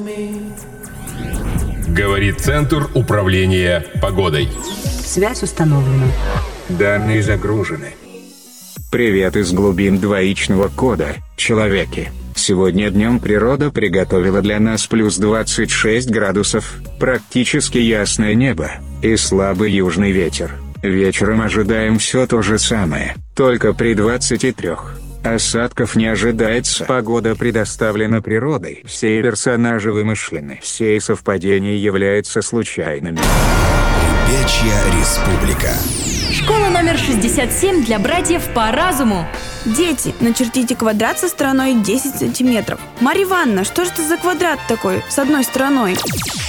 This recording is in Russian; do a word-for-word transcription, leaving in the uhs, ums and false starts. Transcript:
Говорит Центр управления погодой. Связь установлена. Данные загружены. Привет из глубин двоичного кода, человеки. Сегодня днем природа приготовила для нас плюс двадцать шесть градусов, практически ясное небо, и слабый южный ветер. Вечером ожидаем все то же самое, только при двадцати трёх. Осадков не ожидается. Погода предоставлена природой. Все персонажи вымышлены. Все совпадения являются случайными. Рыбячья республика. Школа номер шестьдесят семь для братьев по разуму. Дети, начертите квадрат со стороной десять сантиметров. Марья Ивановна, что же это за квадрат такой с одной стороной?